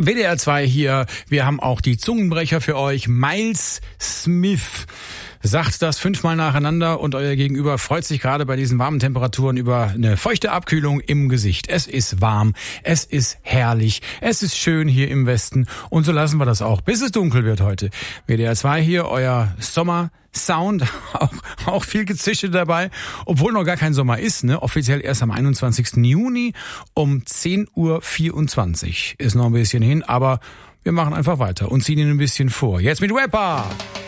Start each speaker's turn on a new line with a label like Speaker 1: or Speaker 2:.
Speaker 1: WDR 2 hier. Wir haben auch die Zungenbrecher für euch. Miles Smith sagt das 5-mal nacheinander und euer Gegenüber freut sich gerade bei diesen warmen Temperaturen über eine feuchte Abkühlung im Gesicht. Es ist warm, es ist herrlich, es ist schön hier im Westen und so lassen wir das auch, bis es dunkel wird heute. WDR 2 hier, euer Sommer-Sound, auch viel Gezische dabei, obwohl noch gar kein Sommer ist, ne? Offiziell erst am 21. Juni um 10:24 Uhr. Ist noch ein bisschen hin, aber wir machen einfach weiter und ziehen ihn ein bisschen vor. Jetzt mit Rapper!